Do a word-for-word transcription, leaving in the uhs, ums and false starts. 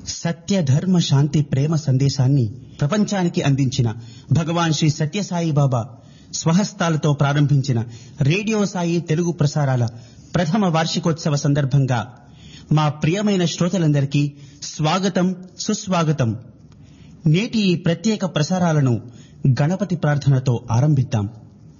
సత్య ధర్మ శాంతి ప్రేమ సందేశాన్ని ప్రపంచానికి అందించిన భగవాన్ శ్రీ సత్యసాయి బాబా స్వహస్తాలతో ప్రారంభించిన రేడియో సాయి తెలుగు ప్రసారాల ప్రథమ వార్షికోత్సవ సందర్భంగా మా ప్రియమైన శ్రోతలందరికీ స్వాగతం, సుస్వాగతం. నేటి ఈ ప్రత్యేక ప్రసారాలను గణపతి ప్రార్థనతో ఆరంభిద్దాం.